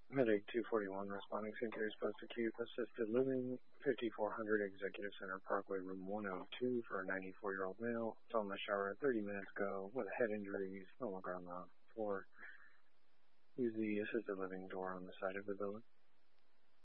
Headache 241, responding St. Gary's Post-Acute Assisted Living, 5400 Executive Center Parkway, room 102 for a 94-year-old male. Fell in the shower 30 minutes ago with a head injury, no longer on the floor. Use the assisted living door on the side of the building.